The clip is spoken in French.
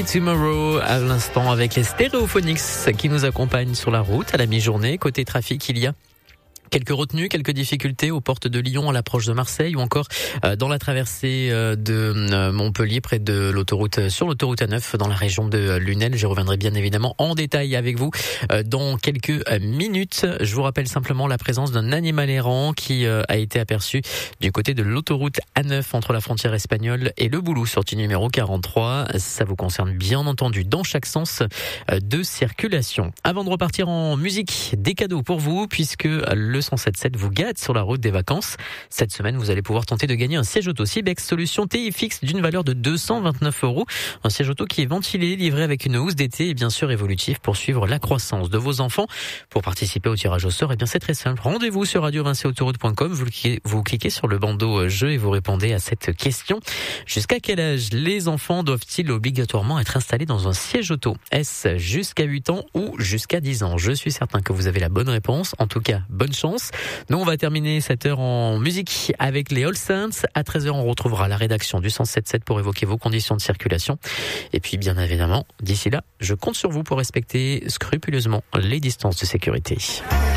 Tomorrow à l'instant avec les Stereophonics qui nous accompagnent sur la route à la mi-journée. Côté trafic, il y a quelques retenues, quelques difficultés aux portes de Lyon à l'approche de Marseille ou encore dans la traversée de Montpellier près de l'autoroute, sur l'autoroute A9 dans la région de Lunel. Je reviendrai bien évidemment en détail avec vous dans quelques minutes. Je vous rappelle simplement la présence d'un animal errant qui a été aperçu du côté de l'autoroute A9 entre la frontière espagnole et le Boulou, sortie numéro 43. Ça vous concerne bien entendu dans chaque sens de circulation. Avant de repartir en musique, des cadeaux pour vous puisque le 107.7 vous gâte sur la route des vacances. Cette semaine, vous allez pouvoir tenter de gagner un siège auto Cibex Solution TIFX d'une valeur de 229 €. Un siège auto qui est ventilé, livré avec une housse d'été et bien sûr évolutif pour suivre la croissance de vos enfants. Pour participer au tirage au sort, eh bien c'est très simple. Rendez-vous sur radio-autoroute.com. Vous cliquez sur le bandeau jeu et vous répondez à cette question. Jusqu'à quel âge les enfants doivent-ils obligatoirement être installés dans un siège auto? Est-ce jusqu'à 8 ans ou jusqu'à 10 ans? Je suis certain que vous avez la bonne réponse. En tout cas, bonne chance. Nous, on va terminer cette heure en musique avec les All Saints. À 13h, on retrouvera la rédaction du 107.7 pour évoquer vos conditions de circulation. Et puis, bien évidemment, d'ici là, je compte sur vous pour respecter scrupuleusement les distances de sécurité.